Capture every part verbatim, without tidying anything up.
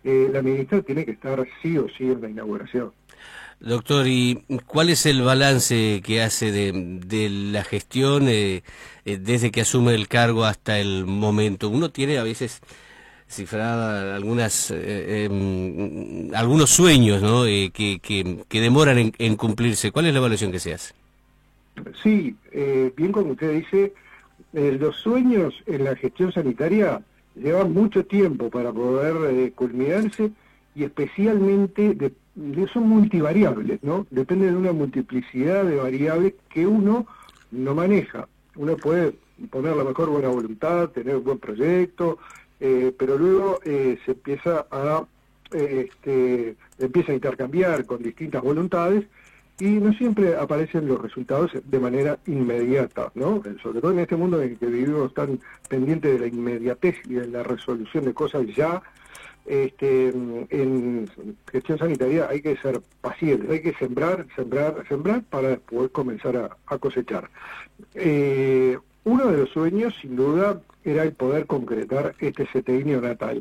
eh, la ministra tiene que estar sí o sí en la inauguración. Doctor, ¿y cuál es el balance que hace de, de la gestión eh, eh, desde que asume el cargo hasta el momento? Uno tiene a veces cifrada algunas eh, eh, algunos sueños, ¿no? Eh, que, que, que demoran en, en cumplirse. ¿Cuál es la evaluación que se hace? Sí, eh, bien como usted dice, eh, los sueños en la gestión sanitaria llevan mucho tiempo para poder eh, culminarse, y especialmente de, de, son multivariables, ¿no? Depende de una multiplicidad de variables que uno no maneja. Uno puede poner la mejor buena voluntad, tener un buen proyecto, eh, pero luego eh, se empieza a eh, este, empieza a intercambiar con distintas voluntades, y no siempre aparecen los resultados de manera inmediata, ¿no? Sobre todo en este mundo en el que vivimos tan pendiente de la inmediatez y de la resolución de cosas ya. Este, en gestión sanitaria hay que ser pacientes, hay que sembrar, sembrar, sembrar para poder comenzar a, a cosechar. Eh, uno de los sueños, sin duda, era el poder concretar este C T I neonatal.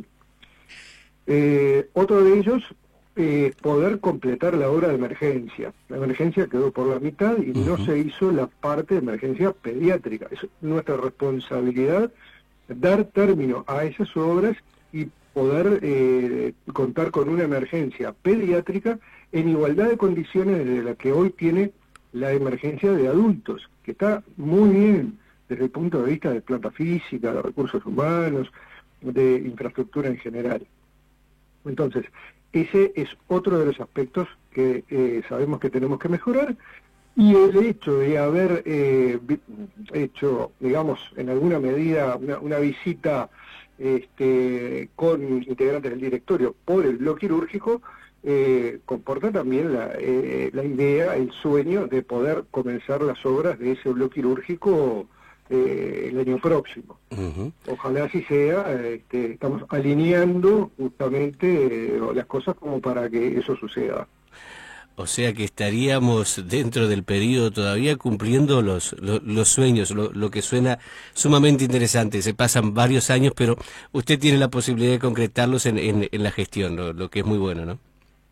Eh, otro de ellos, eh, poder completar la obra de emergencia. La emergencia quedó por la mitad y uh-huh. no se hizo la parte de emergencia pediátrica. Es nuestra responsabilidad dar término a esas obras y poder eh, contar con una emergencia pediátrica en igualdad de condiciones de la que hoy tiene la emergencia de adultos, que está muy bien desde el punto de vista de planta física, de recursos humanos, de infraestructura en general. Entonces, ese es otro de los aspectos que eh, sabemos que tenemos que mejorar, y el hecho de haber eh, hecho, digamos, en alguna medida una, una visita Este, con integrantes del directorio por el bloque quirúrgico, eh, comporta también la, eh, la idea, el sueño de poder comenzar las obras de ese bloque quirúrgico eh, el año próximo. Uh-huh. Ojalá así sea. Este, estamos alineando justamente eh, las cosas como para que eso suceda. O sea que estaríamos dentro del periodo todavía cumpliendo los los, los sueños, lo, lo que suena sumamente interesante. Se pasan varios años, pero usted tiene la posibilidad de concretarlos en, en, en la gestión, lo, lo que es muy bueno, ¿no?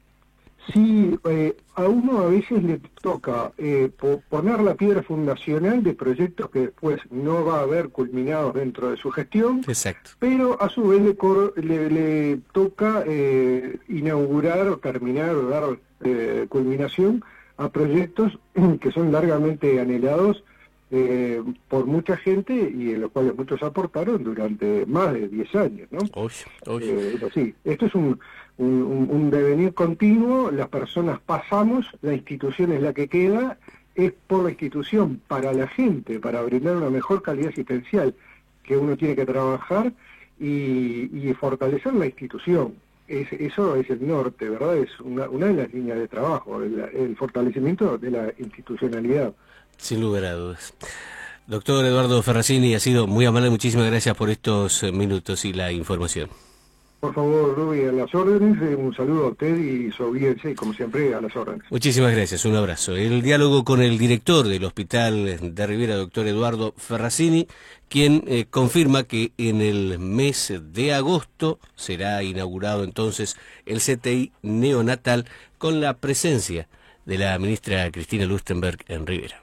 Sí, eh, a uno a veces le toca eh, po- poner la piedra fundacional de proyectos que después no va a haber culminados dentro de su gestión. Exacto. Pero a su vez le, cor- le, le toca eh, inaugurar o terminar o dar eh, culminación a proyectos que son largamente anhelados eh, por mucha gente, y en los cuales muchos aportaron durante más de diez años, ¿no? Oye, oye. Eh, sí, esto es un, un, un, un devenir continuo. Las personas pasamos, la institución es la que queda, es por la institución, para la gente, para brindar una mejor calidad asistencial, que uno tiene que trabajar y, y fortalecer la institución. Es, eso es el norte, ¿verdad? Es una, una de las líneas de trabajo, el, el fortalecimiento de la institucionalidad. Sin lugar a dudas. Doctor Eduardo Ferracini, ha sido muy amable, muchísimas gracias por estos minutos y la información. Por favor, Rubi, a las órdenes, eh, un saludo a usted y su audiencia, y como siempre, a las órdenes. Muchísimas gracias, un abrazo. El diálogo con el director del Hospital de Rivera, doctor Eduardo Ferracini, quien eh, confirma que en el mes de agosto será inaugurado entonces el C T I neonatal, con la presencia de la ministra Cristina Lustenberg en Rivera.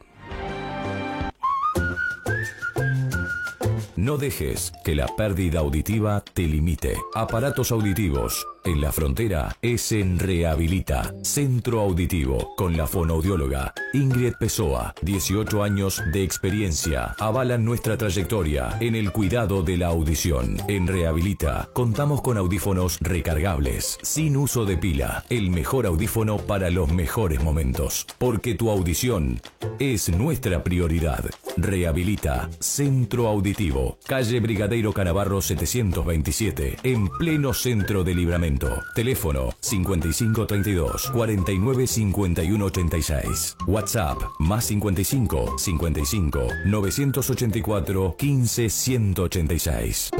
No dejes que la pérdida auditiva te limite. Aparatos auditivos en la frontera es en Rehabilita, Centro Auditivo, con la fonoaudióloga Ingrid Pessoa. dieciocho años de experiencia avalan nuestra trayectoria en el cuidado de la audición. En Rehabilita contamos con audífonos recargables, sin uso de pila, el mejor audífono para los mejores momentos, porque tu audición es nuestra prioridad. Rehabilita, Centro Auditivo, calle Brigadeiro Canavarro setecientos veintisiete, en pleno centro de Libramento. Teléfono cincuenta y cinco treinta y dos, cuarenta y nueve cincuenta y uno ochenta y seis. WhatsApp más cincuenta y cinco, cincuenta y cinco, novecientos ochenta y cuatro, quince, ciento ochenta y seis.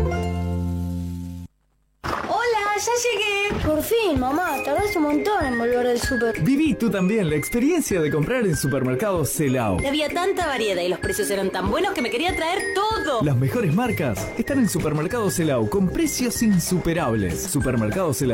Ya llegué. Por fin, mamá, tardaste un montón en volver del súper. Viví tú también la experiencia de comprar en Supermercados Celao. Había tanta variedad y los precios eran tan buenos que me quería traer todo. Las mejores marcas están en Supermercados Celao con precios insuperables. Supermercados Celao,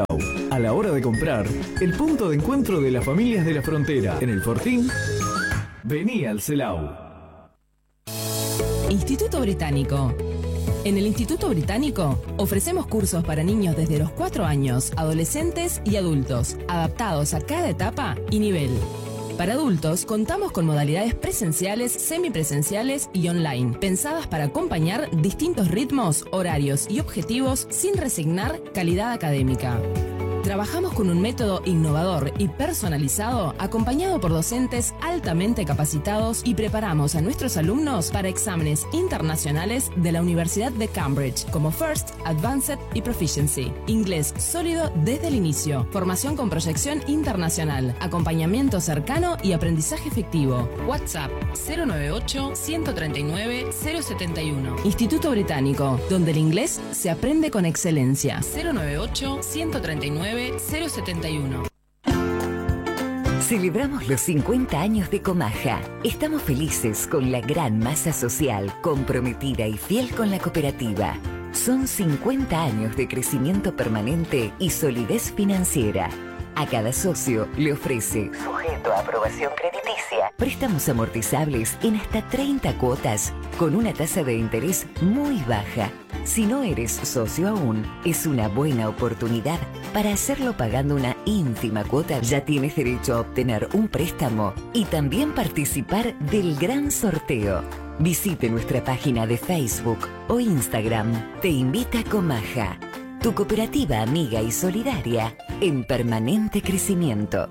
A la hora de comprar, el punto de encuentro de las familias de la frontera. En el Fortín, vení al Celao. Instituto Británico. En el Instituto Británico ofrecemos cursos para niños desde los cuatro años, adolescentes y adultos, adaptados a cada etapa y nivel. Para adultos, contamos con modalidades presenciales, semipresenciales y online, pensadas para acompañar distintos ritmos, horarios y objetivos sin resignar calidad académica. Trabajamos con un método innovador y personalizado, acompañado por docentes altamente capacitados, y preparamos a nuestros alumnos para exámenes internacionales de la Universidad de Cambridge, como First, Advanced y Proficiency. Inglés sólido desde el inicio, formación con proyección internacional, acompañamiento cercano y aprendizaje efectivo. WhatsApp cero nueve ocho, uno tres nueve, cero siete uno. Instituto Británico, donde el inglés se aprende con excelencia. cero nueve ocho, uno tres nueve, cero siete uno. Celebramos los cincuenta años de Comaja. Estamos felices con la gran masa social, comprometida y fiel con la cooperativa. Son cincuenta años de crecimiento permanente y solidez financiera. A cada socio le ofrece, sujeto a aprobación crediticia, préstamos amortizables en hasta treinta cuotas con una tasa de interés muy baja. Si no eres socio aún, es una buena oportunidad para hacerlo pagando una ínfima cuota. Ya tienes derecho a obtener un préstamo y también participar del gran sorteo. Visite nuestra página de Facebook o Instagram. Te invita Comaja, tu cooperativa amiga y solidaria en permanente crecimiento.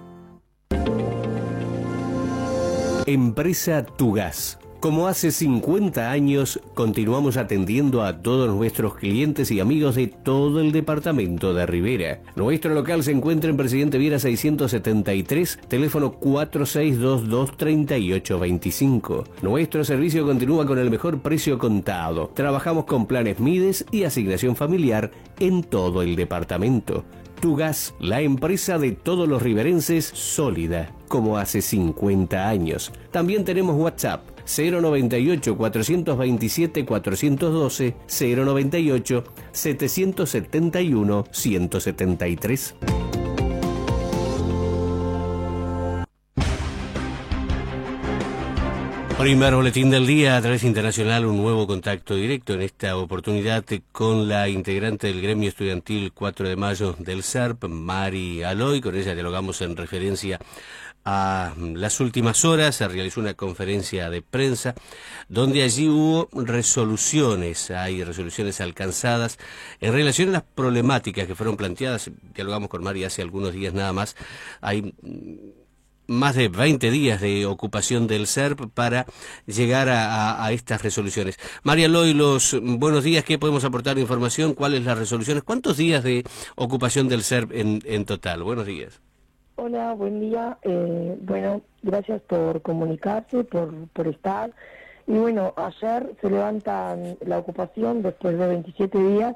Empresa Tugas. Como hace cincuenta años, continuamos atendiendo a todos nuestros clientes y amigos de todo el departamento de Rivera. Nuestro local se encuentra en Presidente Viera seiscientos setenta y tres, teléfono cuatro seis dos dos, tres ocho dos cinco. Nuestro servicio continúa con el mejor precio contado. Trabajamos con planes Mides y asignación familiar en todo el departamento. Tugas, la empresa de todos los riverenses, sólida, como hace cincuenta años. También tenemos WhatsApp, cero noventa y ocho, cuatrocientos veintisiete, cuatrocientos doce, cero noventa y ocho, setecientos setenta y uno, ciento setenta y tres. Primer boletín del día a través internacional, un nuevo contacto directo, en esta oportunidad con la integrante del gremio estudiantil cuatro de mayo del S E R P, Mari Aloy. Con ella dialogamos en referencia a las últimas horas. Se realizó una conferencia de prensa donde allí hubo resoluciones, hay resoluciones alcanzadas en relación a las problemáticas que fueron planteadas. Dialogamos con Mari hace algunos días nada más. Hay más de veinte días de ocupación del S E R P para llegar a, a, a estas resoluciones. María Aloy, los buenos días. ¿Qué podemos aportar de información? ¿Cuáles las resoluciones? ¿Cuántos días de ocupación del S E R P en, en total? Buenos días. Hola, buen día. Eh, bueno, gracias por comunicarse, por, por estar. Y bueno, ayer se levanta la ocupación después de veintisiete días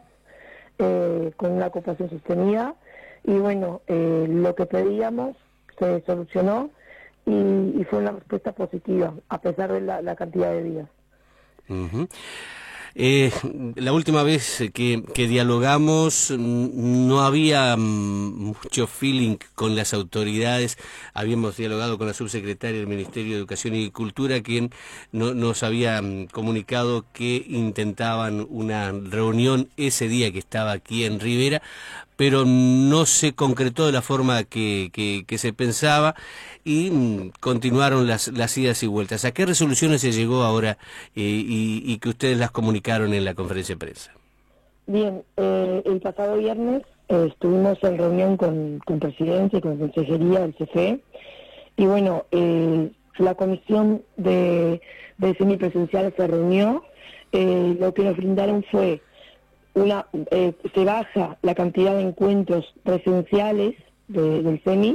eh, con una ocupación sostenida. Y bueno, eh, lo que pedíamos se solucionó y, y fue una respuesta positiva, a pesar de la, la cantidad de días. Uh-huh. Eh, la última vez que, que dialogamos no había um, mucho feeling con las autoridades. Habíamos dialogado con la subsecretaria del Ministerio de Educación y Cultura, quien no, nos había um, comunicado que intentaban una reunión ese día que estaba aquí en Rivera, pero no se concretó de la forma que, que, que se pensaba y mm, continuaron las, las idas y vueltas. ¿A qué resoluciones se llegó ahora eh, y, y que ustedes las comunicaron en la conferencia de prensa? Bien, eh, el pasado viernes eh, estuvimos en reunión con, con Presidencia y con Consejería del C F E y bueno, eh, la comisión de, de semipresencial se reunió. Eh, lo que nos brindaron fue Una, eh, se baja la cantidad de encuentros presenciales de, del semi,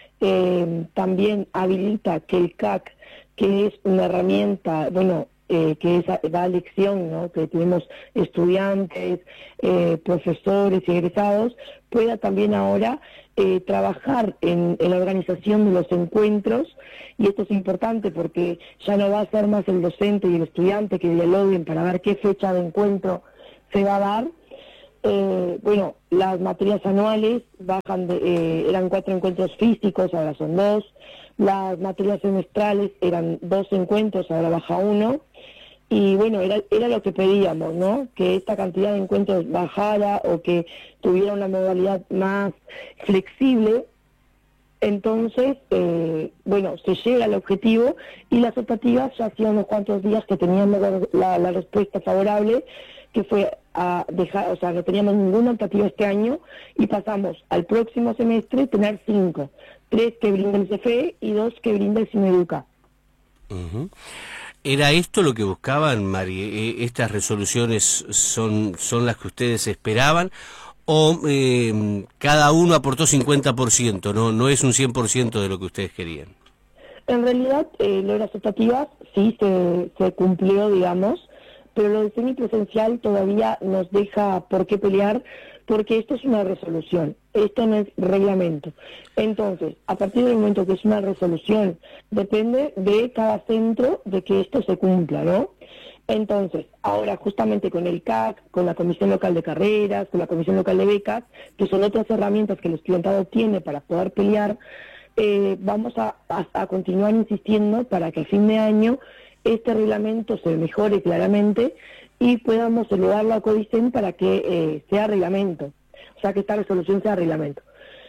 eh, también habilita que el C A C, que es una herramienta, bueno, eh, que es, da lección, ¿no?, que tenemos estudiantes, eh, profesores y egresados, pueda también ahora eh, trabajar en, en la organización de los encuentros, y esto es importante porque ya no va a ser más el docente y el estudiante que dialoguen para ver qué fecha de encuentro se va a dar, Eh, bueno, las materias anuales bajan de, eh, eran cuatro encuentros físicos, ahora son dos. Las materias semestrales eran dos encuentros, ahora baja uno. Y bueno, era, era lo que pedíamos, ¿no? Que esta cantidad de encuentros bajara o que tuviera una modalidad más flexible. Entonces, eh, bueno, se llega al objetivo y las optativas ya hacía unos cuantos días que teníamos la, la, la respuesta favorable, que fue a dejar, o sea, no teníamos ninguna optativa este año y pasamos al próximo semestre tener cinco, tres que brinda el C F E y dos que brinda el Simeduca. Uh-huh. ¿Era esto lo que buscaban, Mari? ¿Estas resoluciones son, son las que ustedes esperaban? ¿O eh, cada uno aportó cincuenta por ciento? ¿No, no es un cien por ciento de lo que ustedes querían? En realidad, eh, lo de las optativas sí se, se cumplió, digamos, pero lo de semipresencial todavía nos deja por qué pelear, porque esto es una resolución, esto no es reglamento. Entonces, a partir del momento que es una resolución, depende de cada centro de que esto se cumpla, ¿no? Entonces, ahora justamente con el C A C, con la Comisión Local de Carreras, con la Comisión Local de Becas, que son otras herramientas que el estudiantado tiene para poder pelear, eh, vamos a, a, a continuar insistiendo para que a fin de año este reglamento se mejore claramente y podamos elevarlo a Codicen para que eh, sea reglamento, o sea que esta resolución sea reglamento.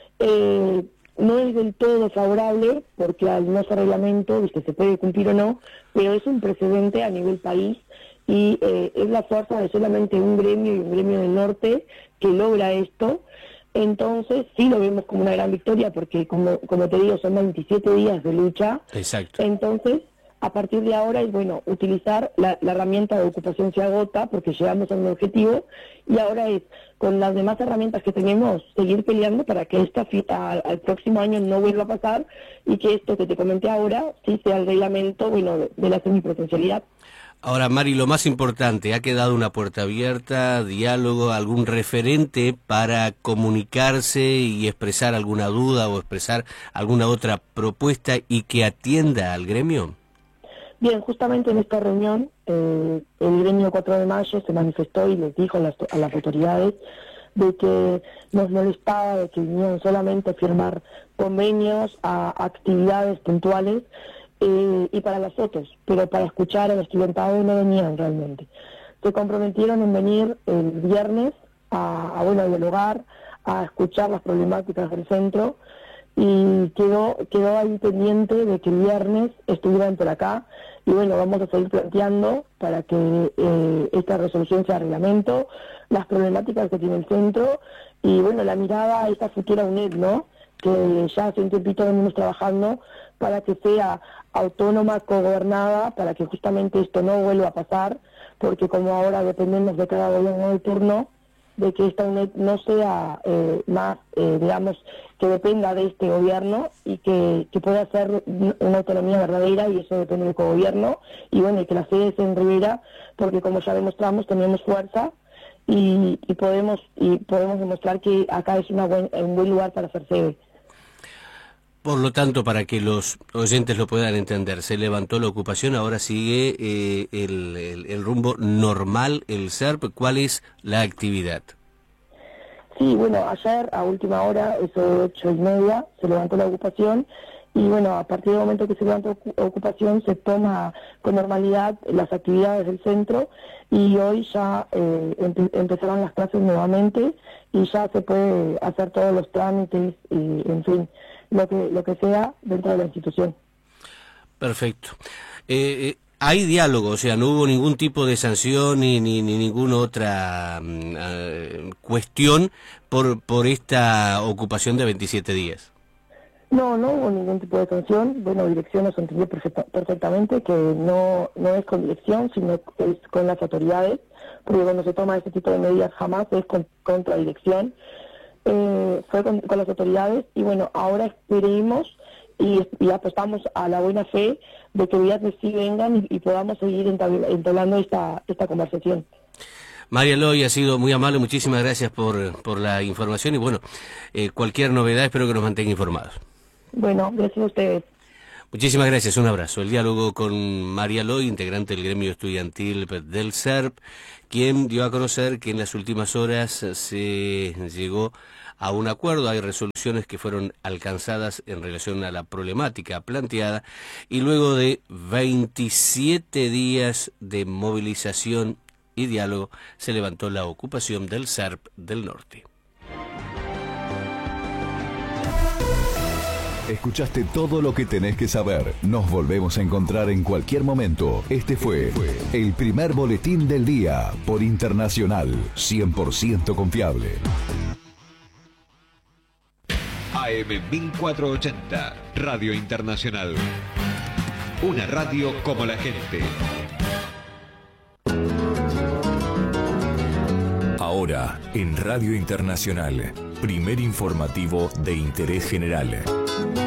Eh, no es del todo favorable, porque al no ser reglamento, que se puede cumplir o no, pero es un precedente a nivel país y eh, es la fuerza de solamente un gremio y un gremio del norte que logra esto. Entonces sí lo vemos como una gran victoria, porque como, como te digo, son veintisiete días de lucha. Exacto. Entonces, a partir de ahora es bueno utilizar la, la herramienta de ocupación se agota porque llegamos a un objetivo, y ahora es con las demás herramientas que tenemos seguir peleando para que esta fita al, al próximo año no vuelva a pasar y que esto que te comenté ahora sí sea el reglamento, bueno, de, de la semipresencialidad. Ahora, Mari, lo más importante, ¿ha quedado una puerta abierta, diálogo, algún referente para comunicarse y expresar alguna duda o expresar alguna otra propuesta y que atienda al gremio? Bien, justamente en esta reunión, eh, el gremio cuatro de mayo se manifestó y les dijo a las, a las autoridades de que nos molestaba de que vinieran solamente a firmar convenios a actividades puntuales eh, y para las fotos, pero para escuchar al estudiantado no venían realmente. Se comprometieron en venir el viernes a, a, bueno, a dialogar, a escuchar las problemáticas del centro, y quedó quedó ahí pendiente de que el viernes estuvieran por acá, y bueno, vamos a seguir planteando para que eh, esta resolución sea reglamento, las problemáticas que tiene el centro, y bueno, la mirada a esta futura UNED, ¿no?, que ya hace un tiempito venimos trabajando para que sea autónoma, cogobernada, para que justamente esto no vuelva a pasar, porque como ahora dependemos de cada gobierno de turno, de que esta UNED no sea eh, más, eh, digamos, que dependa de este gobierno y que, que pueda ser una autonomía verdadera, y eso depende del cogobierno, y bueno, y que la sede sea en Rivera, porque como ya demostramos tenemos fuerza y, y podemos y podemos demostrar que acá es una buen, un buen lugar para hacer sede. Por lo tanto, para que los oyentes lo puedan entender, se levantó la ocupación, ahora sigue eh, el, el, el rumbo normal, el S E R P. ¿Cuál es la actividad? Sí, bueno, ayer a última hora, eso de ocho y media, se levantó la ocupación, y bueno, a partir del momento que se levantó la ocupación se toma con normalidad las actividades del centro, y hoy ya eh, empe empezaron las clases nuevamente y ya se puede hacer todos los trámites y, en fin, lo que lo que sea dentro de la institución. Perfecto. Eh, eh, hay diálogo, o sea, no hubo ningún tipo de sanción ni, ni, ni ninguna otra uh, cuestión por, por esta ocupación de veintisiete días. No, no hubo ningún tipo de sanción. Bueno, dirección nos entendió perfecta, perfectamente que no no es con dirección, sino es con las autoridades, porque cuando se toma este tipo de medidas jamás es con, contra dirección. Eh, fue con, con las autoridades, y bueno, ahora esperemos y, y apostamos a la buena fe de que viernes sí vengan y, y podamos seguir entablando esta, esta conversación. María Eloy, ha sido muy amable, muchísimas gracias por, por la información, y bueno, eh, cualquier novedad espero que nos mantenga informados. Bueno, gracias a ustedes. Muchísimas gracias, un abrazo. El diálogo con María Loy, integrante del gremio estudiantil del S E R P, quien dio a conocer que en las últimas horas se llegó a un acuerdo, hay resoluciones que fueron alcanzadas en relación a la problemática planteada, y luego de veintisiete días de movilización y diálogo se levantó la ocupación del S E R P del norte. Escuchaste todo lo que tenés que saber. Nos volvemos a encontrar en cualquier momento. Este fue el primer boletín del día por Internacional, cien por ciento confiable. A M mil cuatrocientos ochenta, Radio Internacional. Una radio como la gente. Ahora, en Radio Internacional, primer informativo de interés general.